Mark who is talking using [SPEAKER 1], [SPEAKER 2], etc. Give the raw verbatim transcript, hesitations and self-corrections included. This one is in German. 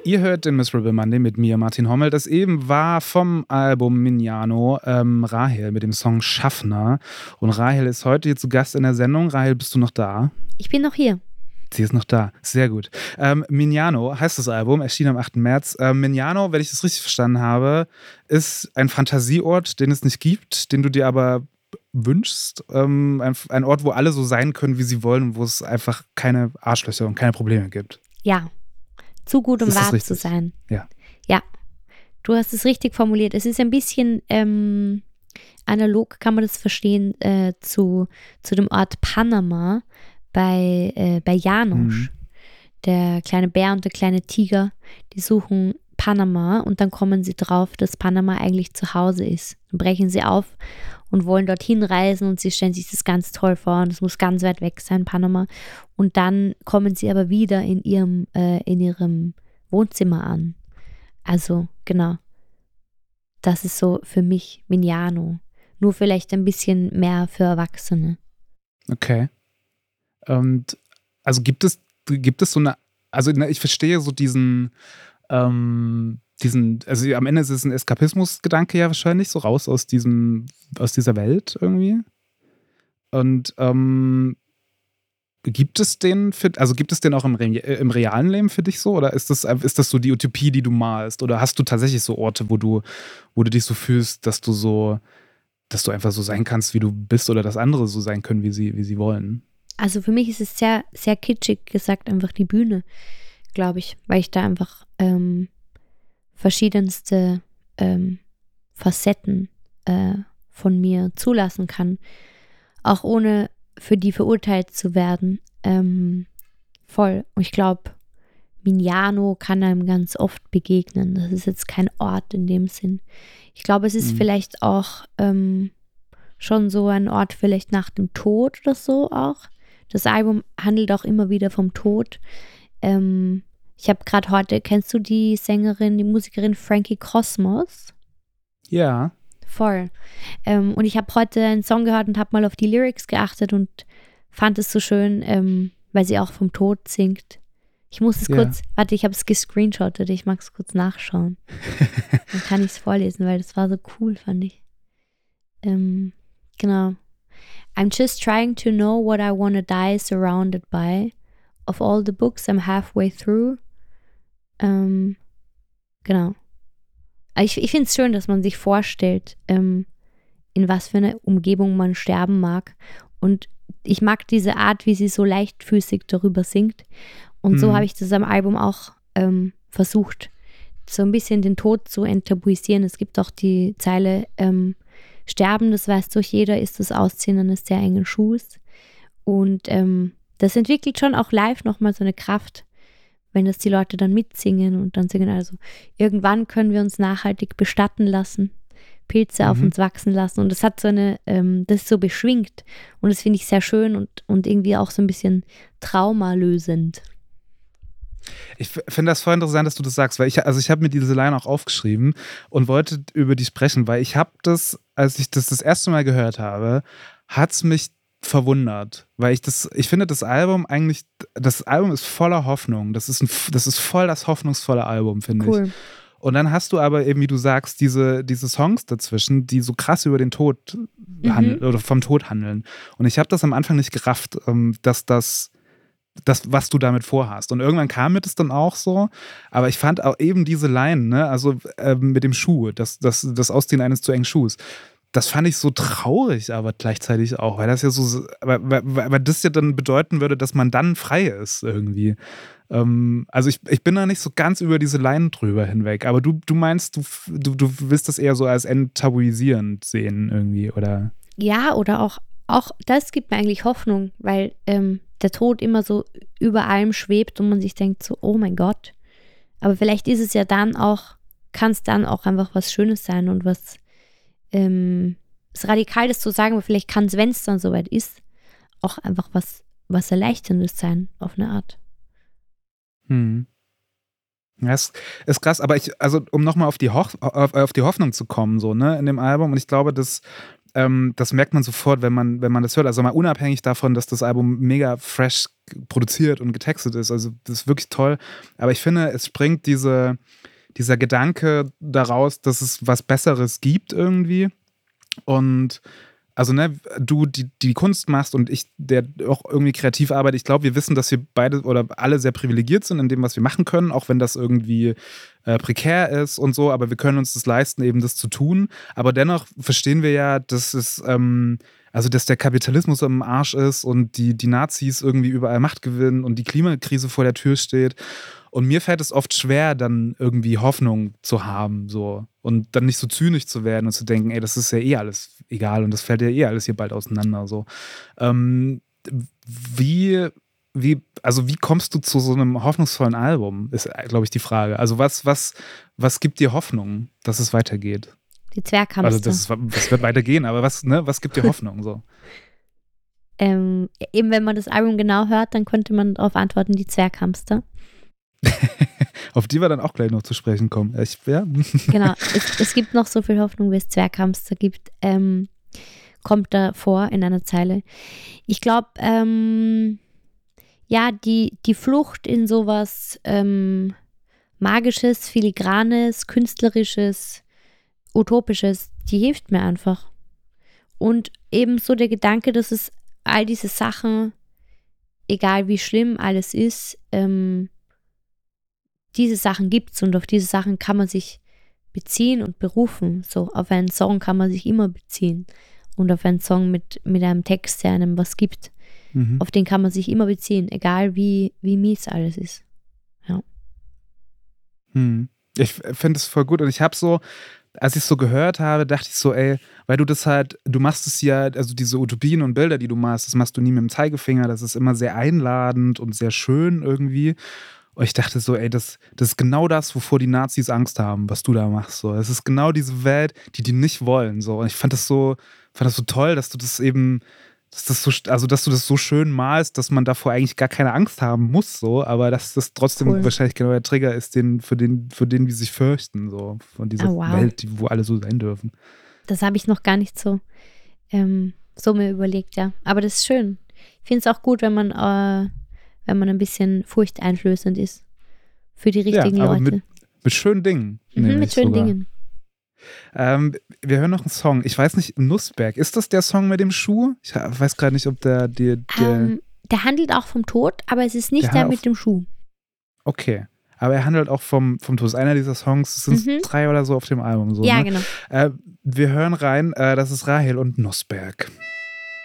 [SPEAKER 1] Ihr hört den Miserable Monday mit mir, Martin Hommel. Das eben war vom Album Mignano ähm, Rahel mit dem Song Schaffner. Und Rahel ist heute hier zu Gast in der Sendung. Rahel, bist du noch da?
[SPEAKER 2] Ich bin noch hier.
[SPEAKER 1] Sie ist noch da. Sehr gut. Ähm, Mignano heißt das Album, erschien am achten März. Ähm, Mignano, wenn ich das richtig verstanden habe, ist ein Fantasieort, den es nicht gibt, den du dir aber wünschst. Ähm, ein, ein Ort, wo alle so sein können, wie sie wollen, wo es einfach keine Arschlöcher und keine Probleme gibt.
[SPEAKER 2] Ja. Zu gut, um
[SPEAKER 1] Ist das
[SPEAKER 2] wahr
[SPEAKER 1] richtig?
[SPEAKER 2] zu sein.
[SPEAKER 1] Ja.
[SPEAKER 2] Ja, du hast es richtig formuliert. Es ist ein bisschen ähm, analog, kann man das verstehen, äh, zu, zu dem Ort Panama bei, äh, bei Janosch. Mhm. Der kleine Bär und der kleine Tiger, die suchen Panama und dann kommen sie drauf, dass Panama eigentlich zu Hause ist. Dann brechen sie auf und wollen dorthin reisen und sie stellen sich das ganz toll vor und es muss ganz weit weg sein, Panama. Und dann kommen sie aber wieder in ihrem, äh, in ihrem Wohnzimmer an. Also, genau. Das ist so für mich Mignano. Nur vielleicht ein bisschen mehr für Erwachsene.
[SPEAKER 1] Okay. Und also gibt es, gibt es so eine, also ich verstehe so diesen, ähm, diesen, also am Ende ist es ein Eskapismus-Gedanke ja wahrscheinlich, so raus aus diesem, aus dieser Welt irgendwie. Und ähm, gibt es den, für, also gibt es den auch im, Re- im realen Leben für dich so? Oder ist das, ist das so die Utopie, die du malst? Oder hast du tatsächlich so Orte, wo du, wo du dich so fühlst, dass du so, dass du einfach so sein kannst, wie du bist oder dass andere so sein können, wie sie, wie sie wollen?
[SPEAKER 2] Also für mich ist es sehr, sehr kitschig gesagt, einfach die Bühne, glaube ich, weil ich da einfach ähm, verschiedenste ähm, Facetten äh, von mir zulassen kann, auch ohne für die verurteilt zu werden. Ähm, voll. Und ich glaube, Mignano kann einem ganz oft begegnen. Das ist jetzt kein Ort in dem Sinn. Ich glaube, es ist mhm. vielleicht auch ähm, schon so ein Ort vielleicht nach dem Tod oder so auch. Das Album handelt auch immer wieder vom Tod. Ähm, ich habe gerade heute, kennst du die Sängerin, die Musikerin Frankie Cosmos?
[SPEAKER 1] Ja.
[SPEAKER 2] Voll. Ähm, und ich habe heute einen Song gehört und habe mal auf die Lyrics geachtet und fand es so schön, ähm, weil sie auch vom Tod singt. Ich muss es ja. kurz, warte, ich habe es gescreenshottet, ich mag es kurz nachschauen. Dann kann ich es vorlesen, weil das war so cool, fand ich. Ähm, genau. I'm just trying to know what I wanna die surrounded by. Of all the books I'm halfway through. Ähm, genau. Ich, ich finde es schön, dass man sich vorstellt, ähm, in was für eine Umgebung man sterben mag. Und ich mag diese Art, wie sie so leichtfüßig darüber singt. Und mhm. so habe ich das am Album auch ähm, versucht, so ein bisschen den Tod zu enttabuisieren. Es gibt auch die Zeile, ähm, Sterben, das weiß doch jeder, ist das Ausziehen eines sehr engen Schuhs. Und ähm, das entwickelt schon auch live nochmal so eine Kraft, wenn das die Leute dann mitsingen und dann singen, also irgendwann können wir uns nachhaltig bestatten lassen, Pilze mhm. auf uns wachsen lassen und das hat so eine, ähm, das ist so beschwingt und das finde ich sehr schön und, und irgendwie auch so ein bisschen traumalösend.
[SPEAKER 1] Ich finde das voll interessant, dass du das sagst, weil ich, also ich habe mir diese Line auch aufgeschrieben und wollte über die sprechen, weil ich habe das, als ich das das erste Mal gehört habe, hat es mich verwundert, weil ich das, ich finde das Album eigentlich, das Album ist voller Hoffnung, das ist, ein, das ist voll das hoffnungsvolle Album, finde
[SPEAKER 2] cool.
[SPEAKER 1] ich. Und dann hast du aber eben, wie du sagst, diese, diese Songs dazwischen, die so krass über den Tod handeln, mhm. oder vom Tod handeln. Und ich habe das am Anfang nicht gerafft, dass das, das, was du damit vorhast. Und irgendwann kam mir das dann auch so, aber ich fand auch eben diese Line, ne, also äh, mit dem Schuh, das, das, das Ausziehen eines zu engen Schuhs, das fand ich so traurig, aber gleichzeitig auch, weil das ja so, weil, weil, weil das ja dann bedeuten würde, dass man dann frei ist irgendwie. Ähm, also ich, ich bin da nicht so ganz über diese Line drüber hinweg, aber du, du meinst, du, du, du willst das eher so als enttabuisierend sehen irgendwie, oder?
[SPEAKER 2] Ja, oder auch, auch das gibt mir eigentlich Hoffnung, weil ähm, der Tod immer so über allem schwebt und man sich denkt so, oh mein Gott. Aber vielleicht ist es ja dann auch, kann es dann auch einfach was Schönes sein und was Ähm, ist radikal, das zu sagen, aber vielleicht kann es, wenn es dann soweit ist, auch einfach was, was Erleichterndes sein, auf eine Art.
[SPEAKER 1] Hm. Ja, ist, ist krass, aber ich, also um nochmal auf die Hoff, auf, auf die Hoffnung zu kommen, so, ne, in dem Album, und ich glaube, dass ähm, das merkt man sofort, wenn man, wenn man das hört. Also mal unabhängig davon, dass das Album mega fresh produziert und getextet ist. Also das ist wirklich toll. Aber ich finde, es springt diese, dieser Gedanke daraus, dass es was Besseres gibt irgendwie. Und also, ne, du, die die Kunst machst und ich, der auch irgendwie kreativ arbeitet, ich glaube, wir wissen, dass wir beide oder alle sehr privilegiert sind in dem, was wir machen können, auch wenn das irgendwie äh, prekär ist und so, aber wir können uns das leisten, eben das zu tun. Aber dennoch verstehen wir ja, dass es, ähm, also dass der Kapitalismus am Arsch ist und die, die Nazis irgendwie überall Macht gewinnen und die Klimakrise vor der Tür steht. Und mir fällt es oft schwer, dann irgendwie Hoffnung zu haben, so. Und dann nicht so zynisch zu werden und zu denken, ey, das ist ja eh alles egal und das fällt ja eh alles hier bald auseinander, so. Ähm, wie, wie, also wie kommst du zu so einem hoffnungsvollen Album, ist, glaube ich, die Frage. Also was, was, was gibt dir Hoffnung, dass es weitergeht?
[SPEAKER 2] Die Zwerghamster.
[SPEAKER 1] Also das, ist, das wird weitergehen, aber was, ne, was gibt dir Hoffnung, so?
[SPEAKER 2] ähm, eben wenn man das Album genau hört, dann könnte man darauf antworten, die Zwerghamster.
[SPEAKER 1] Auf die wir dann auch gleich noch zu sprechen kommen. Ich, ja.
[SPEAKER 2] Genau, es, es gibt noch so viel Hoffnung, wie es Zwerghamster gibt. Ähm, kommt da vor in einer Zeile. Ich glaube, ähm, ja, die, die Flucht in sowas ähm, Magisches, Filigranes, Künstlerisches, Utopisches, die hilft mir einfach. Und ebenso der Gedanke, dass es all diese Sachen, egal wie schlimm alles ist, ähm, diese Sachen gibt es und auf diese Sachen kann man sich beziehen und berufen. So, auf einen Song kann man sich immer beziehen. Und auf einen Song mit, mit einem Text, der einem was gibt, mhm. auf den kann man sich immer beziehen, egal wie, wie mies alles ist. Ja.
[SPEAKER 1] Hm. Ich finde es voll gut und ich habe so, als ich es so gehört habe, dachte ich so, ey, weil du das halt, du machst es ja, also diese Utopien und Bilder, die du machst, das machst du nie mit dem Zeigefinger, das ist immer sehr einladend und sehr schön irgendwie. Und ich dachte so, ey, das, das ist genau das, wovor die Nazis Angst haben, was du da machst. So. Es ist genau diese Welt, die die nicht wollen. So. Und ich fand das so, fand das so toll, dass du das eben, dass das so, also dass du das so schön malst, dass man davor eigentlich gar keine Angst haben muss, so, aber dass das trotzdem cool. Wahrscheinlich genau der Trigger ist, den, für den, für den die sich fürchten, so, von dieser
[SPEAKER 2] oh, wow.
[SPEAKER 1] Welt, wo alle so sein dürfen.
[SPEAKER 2] Das habe ich noch gar nicht so, ähm, so mir überlegt, ja. Aber das ist schön. Ich finde es auch gut, wenn man äh, wenn man ein bisschen furchteinflößend ist für die richtigen
[SPEAKER 1] ja, aber
[SPEAKER 2] Leute.
[SPEAKER 1] Mit, mit schönen Dingen.
[SPEAKER 2] Mhm, mit schönen sogar. Dingen.
[SPEAKER 1] Ähm, wir hören noch einen Song. Ich weiß nicht, Nussberg. Ist das der Song mit dem Schuh? Ich weiß gerade nicht, ob der... Der, der,
[SPEAKER 2] ähm, der handelt auch vom Tod, aber es ist nicht der, der mit dem Schuh.
[SPEAKER 1] Okay. Aber er handelt auch vom, vom Tod. Das ist einer dieser Songs, es sind mhm. drei oder so auf dem Album. So,
[SPEAKER 2] ja,
[SPEAKER 1] ne?
[SPEAKER 2] genau.
[SPEAKER 1] Äh, wir hören rein, äh, das ist Rahel und Nussberg.